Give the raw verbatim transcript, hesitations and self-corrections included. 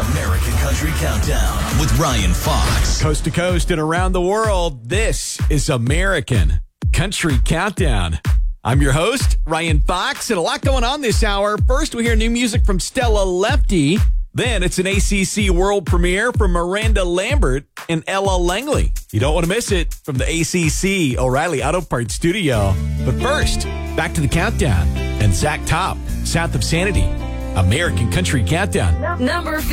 American Country Countdown with Ryan Fox. Coast to coast and around the world, this is American Country Countdown. I'm your host, Ryan Fox, and a lot going on this hour. First, we hear new music from Stella Lefty. Then it's an A C C world premiere from Miranda Lambert and Ella Langley. You don't want to miss it from the A C C O'Reilly Auto Parts studio. But first, back to the countdown and Zach Top, South of Sanity, American Country Countdown. Number